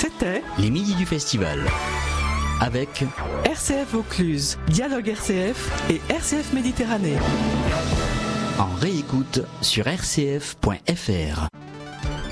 C'était les midis du festival. Avec RCF Vaucluse, Dialogue RCF et RCF Méditerranée. en réécoute sur rcf.fr.